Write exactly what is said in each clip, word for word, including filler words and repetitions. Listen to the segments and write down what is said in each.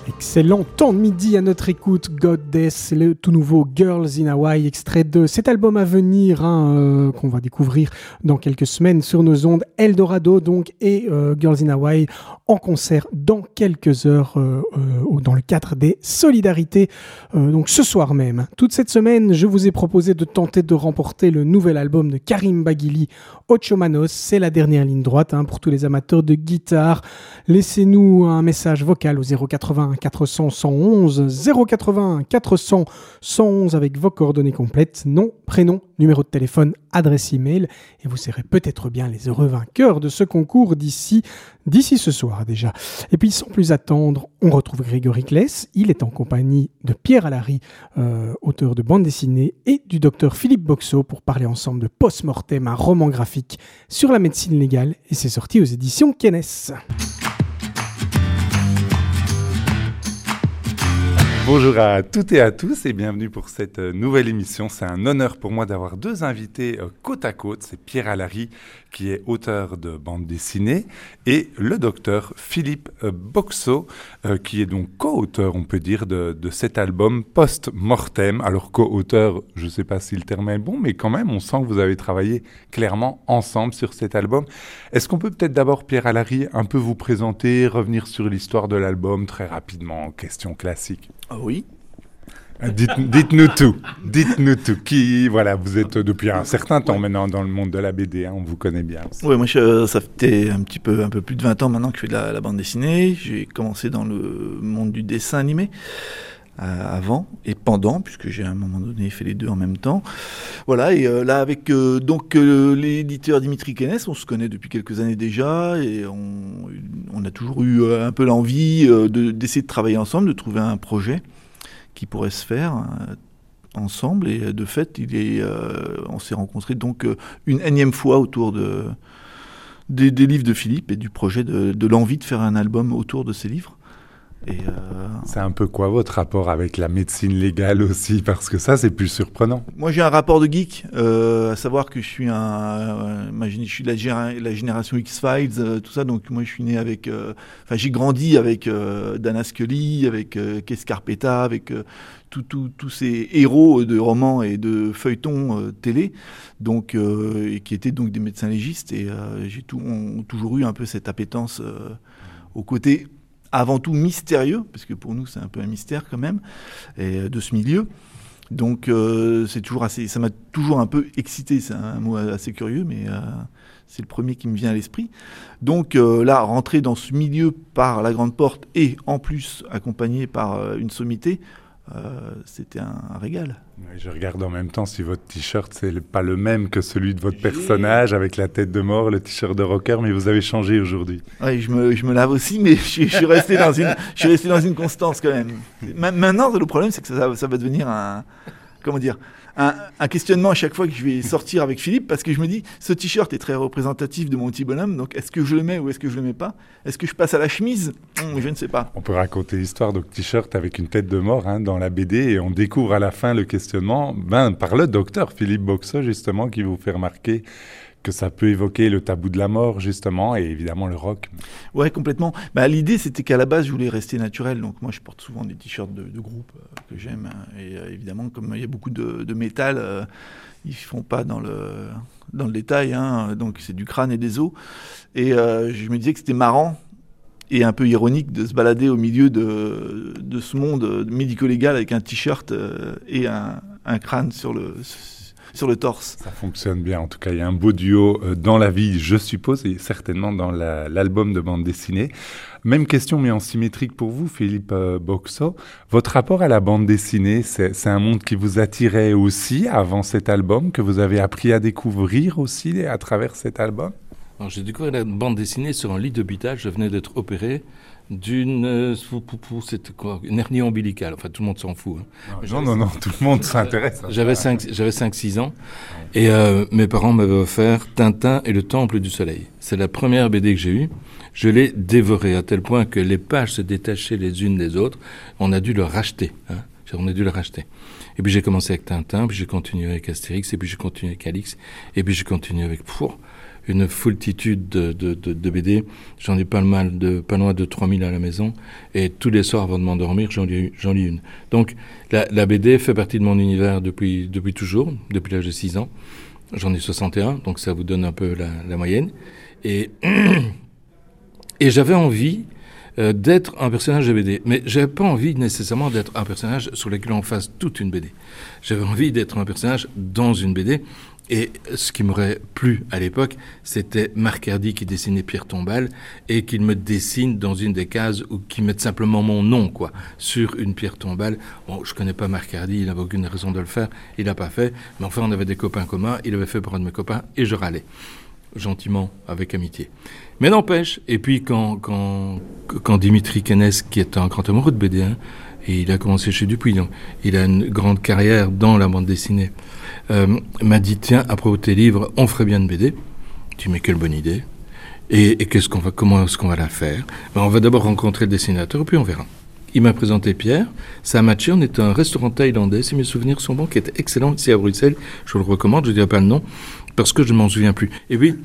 Excellent temps de midi à notre écoute. Goddess, c'est le tout nouveau Girls in Hawaii, extrait de cet album à venir hein, euh, qu'on va découvrir dans quelques semaines sur nos ondes. Eldorado donc et euh, Girls in Hawaii en concert dans quelques heures euh, euh, dans le cadre des Solidarités, euh, donc ce soir même. Toute cette semaine, je vous ai proposé de tenter de remporter le nouvel album de Karim Baghili, Ocho Manos. C'est la dernière ligne droite hein, pour tous les amateurs de guitare. Laissez-nous un message vocal au zéro quatre-vingts quatre cents cent onze, zéro quatre-vingts quatre cents cent onze avec vos coordonnées complètes, nom, prénom, numéro de téléphone, adresse email, et vous serez peut-être bien les heureux vainqueurs de ce concours d'ici, d'ici ce soir déjà. Et puis sans plus attendre, on retrouve Grégory Kless. Il est en compagnie de Pierre Allary, euh, auteur de bande dessinée, et du docteur Philippe Boxeau pour parler ensemble de Post-Mortem, un roman graphique sur la médecine légale, et c'est sorti aux éditions Kennes. Bonjour à toutes et à tous et bienvenue pour cette nouvelle émission. C'est un honneur pour moi d'avoir deux invités côte à côte. C'est Pierre Allary qui est auteur de bande dessinée et le docteur Philippe Boxeau qui est donc co-auteur, on peut dire, de, de cet album Post-Mortem. Alors co-auteur, je ne sais pas si le terme est bon, mais quand même on sent que vous avez travaillé clairement ensemble sur cet album. Est-ce qu'on peut peut-être d'abord, Pierre Allary, un peu vous présenter, revenir sur l'histoire de l'album très rapidement, question classique? Ah oui. Dites, dites-nous tout, dites-nous tout. Qui, voilà, vous êtes depuis un certain temps ouais. maintenant dans le monde de la B D, hein, on vous connaît bien. Oui, moi je, ça fait un petit peu, un peu plus de vingt ans maintenant que je fais de la, la bande dessinée. J'ai commencé dans le monde du dessin animé euh, avant et pendant, puisque j'ai à un moment donné fait les deux en même temps. Voilà, et euh, là avec euh, donc euh, l'éditeur Dimitri Kennes, on se connaît depuis quelques années déjà et on, on a toujours eu euh, un peu l'envie euh, de, d'essayer de travailler ensemble, de trouver un projet qui pourrait se faire euh, ensemble. Et de fait, il est, euh, on s'est rencontrés donc euh, une énième fois autour de, des, des livres de Philippe et du projet de, de l'envie de faire un album autour de ces livres. Et euh... C'est un peu quoi votre rapport avec la médecine légale aussi? Parce que ça, c'est plus surprenant. Moi, j'ai un rapport de geek, euh, à savoir que je suis un, euh, je suis de la, géra- la génération X-Files, euh, tout ça. Donc moi, je suis né avec, enfin, euh, j'ai grandi avec euh, Dana Scully, avec euh, Kay Scarpetta, avec euh, tous tout, tout ces héros de romans et de feuilletons euh, télé, donc euh, et qui étaient donc des médecins légistes. Et euh, j'ai tout, on, toujours eu un peu cette appétence euh, au côté avant tout mystérieux, parce que pour nous c'est un peu un mystère quand même, et de ce milieu. Donc euh, c'est toujours assez, ça m'a toujours un peu excité, c'est un mot assez curieux, mais euh, c'est le premier qui me vient à l'esprit. Donc euh, là, rentrer dans ce milieu par la grande porte et en plus accompagné par euh, une sommité, euh, c'était un, un régal. Je regarde en même temps si votre t-shirt c'est pas le même que celui de votre personnage avec la tête de mort, le t-shirt de rocker, mais vous avez changé aujourd'hui. Oui, je me, je me lave aussi, mais je, je suis resté dans une, je suis resté dans une constance quand même. Maintenant, le problème c'est que ça, ça va devenir un, comment dire, un, un questionnement à chaque fois que je vais sortir avec Philippe, parce que je me dis, ce t-shirt est très représentatif de mon petit bonhomme, donc est-ce que je le mets ou est-ce que je le mets pas? Est-ce que je passe à la chemise? hum, Je ne sais pas. On peut raconter l'histoire de t-shirt avec une tête de mort hein, dans la B D, et on découvre à la fin le questionnement ben, par le docteur Philippe Boxeau, justement, qui vous fait remarquer que ça peut évoquer le tabou de la mort, justement, et évidemment le rock. Ouais, complètement. Bah, l'idée, c'était qu'à la base, je voulais rester naturel. Donc moi, je porte souvent des t-shirts de, de groupe euh, que j'aime. Et euh, évidemment, comme il y a beaucoup de, de métal, euh, ils ne font pas dans le, dans le détail. Hein, donc c'est du crâne et des os. Et euh, je me disais que c'était marrant et un peu ironique de se balader au milieu de, de ce monde médico-légal avec un t-shirt euh, et un, un crâne sur le... sur le torse. Ça fonctionne bien, en tout cas il y a un beau duo euh, dans la vie, je suppose, et certainement dans la, l'album de bande dessinée. Même question mais en symétrique pour vous, Philippe euh, Boxeau. Votre rapport à la bande dessinée, c'est, c'est un monde qui vous attirait aussi avant cet album, que vous avez appris à découvrir aussi à travers cet album? Alors, j'ai découvert la bande dessinée sur un lit d'hôpital, je venais d'être opéré d'une euh, c'était quoi, une hernie ombilicale, enfin tout le monde s'en fout. Hein. Non, non, non, non, tout le monde s'intéresse. J'avais cinq, j'avais cinq six ans et euh, mes parents m'avaient offert Tintin et le Temple du Soleil. C'est la première B D que j'ai eue. Je l'ai dévorée à tel point que les pages se détachaient les unes des autres. On a dû le racheter. Hein. On a dû le racheter. Et puis j'ai commencé avec Tintin, puis j'ai continué avec Astérix, et puis j'ai continué avec Alix, et puis j'ai continué avec... Pfff, une foultitude de, de, de, de B D. J'en ai pas, le mal de, pas loin de trois mille à la maison. Et tous les soirs, avant de m'endormir, j'en lis, j'en lis une. Donc, la, la B D fait partie de mon univers depuis, depuis toujours, depuis l'âge de six ans. J'en ai soixante et un, donc ça vous donne un peu la, la moyenne. Et, et j'avais envie euh, d'être un personnage de B D. Mais j'avais pas envie nécessairement d'être un personnage sur lequel on fasse toute une B D. J'avais envie d'être un personnage dans une B D. Et ce qui m'aurait plu à l'époque, c'était Marc Hardy qui dessinait Pierre Tombal et qu'il me dessine dans une des cases ou qu'il mette simplement mon nom, quoi, sur une Pierre Tombal. Bon, je connais pas Marc Hardy, il n'avait aucune raison de le faire, il l'a pas fait. Mais enfin, on avait des copains communs, il avait fait pour un de mes copains et je râlais. Gentiment, avec amitié. Mais n'empêche, et puis quand, quand, quand Dimitri Kennes, qui est un grand amoureux de B D, hein, et il a commencé chez Dupuis, donc il a une grande carrière dans la bande dessinée, euh, m'a dit, tiens, à propos de tes livres, on ferait bien une B D. Je dis, mais quelle bonne idée. Et, et qu'est-ce qu'on va, comment est-ce qu'on va la faire? Ben, on va d'abord rencontrer le dessinateur, puis on verra. Il m'a présenté Pierre, ça a matché, on était à un restaurant thaïlandais, si mes souvenirs sont bons, qui était excellent ici à Bruxelles, je vous le recommande, je ne dirai pas le nom, parce que je ne m'en souviens plus. Et puis,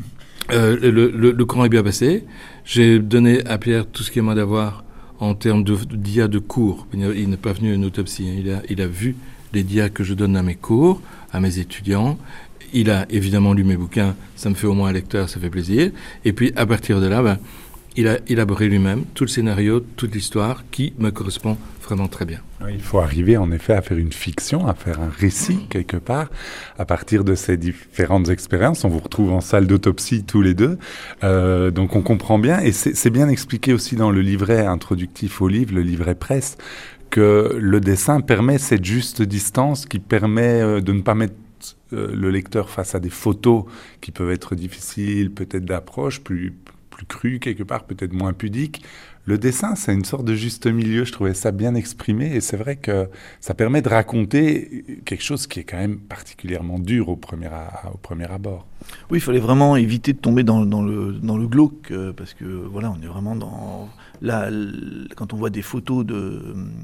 euh, le, le, le courant est bien passé, j'ai donné à Pierre tout ce qu'il m'a d'avoir en termes de, de dias de cours. Il, il n'est pas venu à une autopsie, hein. il, a, il a vu les dias que je donne à mes cours, à mes étudiants. Il a évidemment lu mes bouquins, ça me fait au moins un lecteur, ça fait plaisir. Et puis, à partir de là, ben, il a élaboré lui-même tout le scénario, toute l'histoire qui me correspond vraiment très bien. Oui, il faut arriver en effet à faire une fiction, à faire un récit quelque part. À partir de ces différentes expériences, on vous retrouve en salle d'autopsie tous les deux. Euh, donc on comprend bien, et c'est, c'est bien expliqué aussi dans le livret introductif au livre, le livret presse, que le dessin permet cette juste distance qui permet de ne pas mettre le lecteur face à des photos qui peuvent être difficiles, peut-être d'approche, plus... plus cru quelque part, peut-être moins pudique. Le dessin, c'est une sorte de juste milieu. Je trouvais ça bien exprimé et c'est vrai que ça permet de raconter quelque chose qui est quand même particulièrement dur au premier, à, au premier abord. Oui, il fallait vraiment éviter de tomber dans, dans, le, dans le glauque euh, parce que voilà, on est vraiment dans... Là, quand on voit des photos de,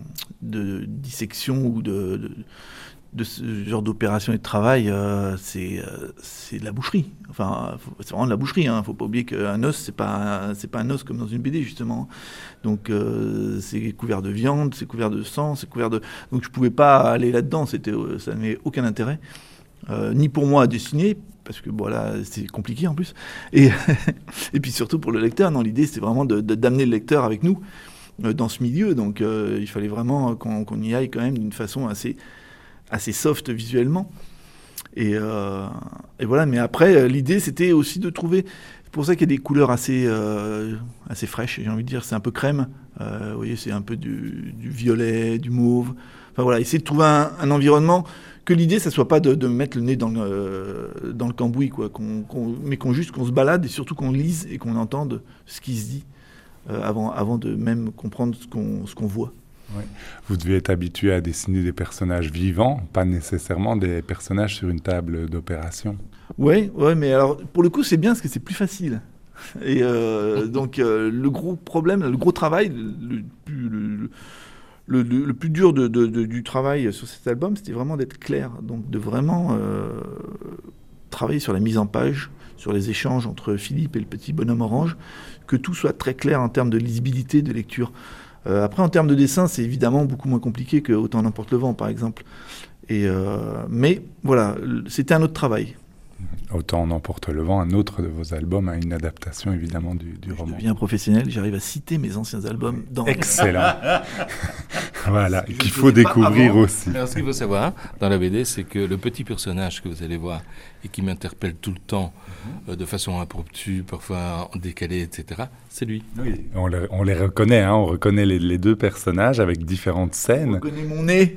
de dissection ou de... de de ce genre d'opération et de travail, euh, c'est, euh, c'est de la boucherie. Enfin, c'est vraiment de la boucherie. Hein. Faut pas oublier qu'un os, c'est pas, c'est pas un os comme dans une B D, justement. Donc, euh, c'est couvert de viande, c'est couvert de sang, c'est couvert de... Donc, je pouvais pas aller là-dedans. C'était, ça n'avait aucun intérêt. Euh, ni pour moi à dessiner, parce que voilà, c'est compliqué en plus. Et, et puis surtout pour le lecteur, non, l'idée, c'était vraiment de, de, d'amener le lecteur avec nous euh, dans ce milieu. Donc, euh, il fallait vraiment qu'on, qu'on y aille quand même d'une façon assez... assez soft visuellement. Et, euh, et voilà, mais après, l'idée, c'était aussi de trouver... C'est pour ça qu'il y a des couleurs assez, euh, assez fraîches, j'ai envie de dire. C'est un peu crème. Euh, vous voyez, c'est un peu du, du violet, du mauve. Enfin voilà, essayer de trouver un, un environnement que l'idée, ça ne soit pas de, de mettre le nez dans le, dans le cambouis, quoi, qu'on, qu'on, mais qu'on juste qu'on se balade et surtout qu'on lise et qu'on entende ce qui se dit euh, avant, avant de même comprendre ce qu'on, ce qu'on voit. Oui. Vous devez être habitué à dessiner des personnages vivants, pas nécessairement des personnages sur une table d'opération. Oui, ouais, mais alors pour le coup c'est bien parce que c'est plus facile. Et euh, donc euh, le gros problème, le gros travail, le, le, le, le, le, le plus dur de, de, de, du travail sur cet album, c'était vraiment d'être clair, donc de vraiment euh, travailler sur la mise en page, sur les échanges entre Philippe et le petit bonhomme orange, que tout soit très clair en termes de lisibilité, de lecture. Euh, après, en termes de dessin, c'est évidemment beaucoup moins compliqué que Autant n'emporte le vent, par exemple. Et, euh, mais voilà, c'était un autre travail. Autant n'emporte le vent, un autre de vos albums a une adaptation évidemment du, du roman. Je deviens professionnel, j'arrive à citer mes anciens albums dans... Excellent. Voilà, qu'il faut découvrir aussi. Alors, ce qu'il faut savoir dans la B D, c'est que le petit personnage que vous allez voir et qui m'interpelle tout le temps, mm-hmm. euh, de façon impromptue, parfois décalée, et cetera, c'est lui. Oui, on, le, on les reconnaît, hein, on reconnaît les, les deux personnages avec différentes scènes. On reconnaît mon nez.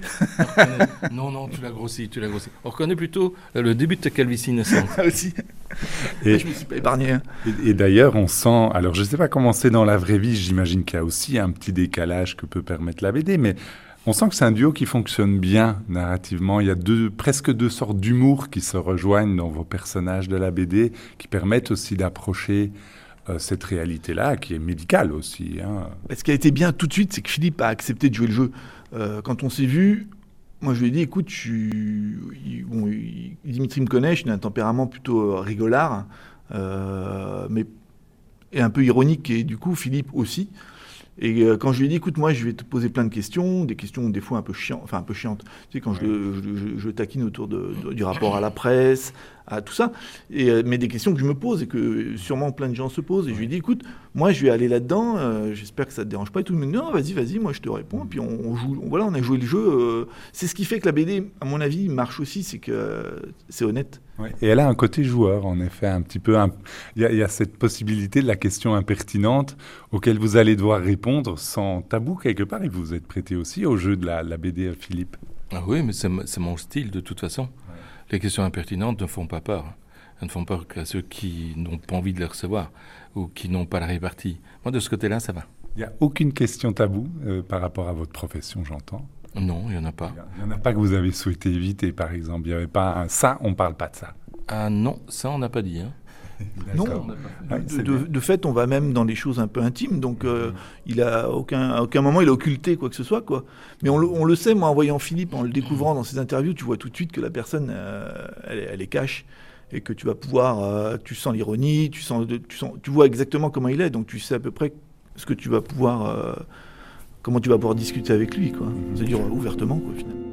Non, non, tu l'as grossi, tu l'as grossi. On reconnaît plutôt euh, le début de ta calvitie naissante. Aussi. Et, je me suis pas épargné. Hein. Et, et d'ailleurs, on sent... Alors, je ne sais pas comment c'est dans la vraie vie, j'imagine qu'il y a aussi un petit décalage que peut permettre la B D, mais on sent que c'est un duo qui fonctionne bien narrativement. Il y a deux, presque deux sortes d'humour qui se rejoignent dans vos personnages de la B D, qui permettent aussi d'approcher euh, cette réalité-là, qui est médicale aussi. Hein. Ce qui a été bien tout de suite, c'est que Philippe a accepté de jouer le jeu. Euh, quand on s'est vu... Moi, je lui ai dit, écoute, je suis... bon, Dimitri me connaît, je suis d'un tempérament plutôt rigolard. euh, mais et un peu ironique, et du coup Philippe aussi. Et euh, quand je lui ai dit, écoute, moi je vais te poser plein de questions, des questions des fois un peu chiantes, enfin un peu chiantes, tu sais, quand je, le, je, je, je taquine autour de, de, du rapport à la presse, à tout ça, et, euh, mais des questions que je me pose et que sûrement plein de gens se posent. Et je lui ai dit, écoute, moi je vais aller là-dedans, euh, j'espère que ça te dérange pas. Et tout le monde me dit, non, vas-y, vas-y, moi je te réponds. Et puis on, on joue, on, voilà, on a joué le jeu. Euh, c'est ce qui fait que la B D, à mon avis, marche aussi, c'est que euh, c'est honnête. Ouais. Et elle a un côté joueur, en effet, un petit peu. Un... Il, y a, il y a cette possibilité de la question impertinente auquel vous allez devoir répondre sans tabou quelque part. Et vous vous êtes prêté aussi au jeu de la, la B D, Philippe. Ah oui, mais c'est, c'est mon style de toute façon. Ouais. Les questions impertinentes ne font pas peur. Elles ne font peur qu'à ceux qui n'ont pas envie de les recevoir ou qui n'ont pas la répartie. Moi, de ce côté-là, ça va. Il n'y a aucune question taboue euh, par rapport à votre profession, j'entends. Non, il n'y en a pas. Il n'y en a pas que vous avez souhaité éviter, par exemple. Il n'y avait pas un ça, on ne parle pas de ça. Ah non, ça, on n'a pas dit. Hein. Non, de, de, de fait, on va même dans les choses un peu intimes. Donc, euh, mmh. il a aucun, à aucun moment, il a occulté quoi que ce soit, quoi. Mais on le, on le sait, moi, en voyant Philippe, en le découvrant dans ses interviews, tu vois tout de suite que la personne, euh, elle, elle est cash. Et que tu vas pouvoir, euh, tu sens l'ironie, tu sens, tu sens, tu vois exactement comment il est. Donc, tu sais à peu près ce que tu vas pouvoir, euh, comment tu vas pouvoir discuter avec lui, quoi. C'est-à-dire ouvertement, quoi, finalement.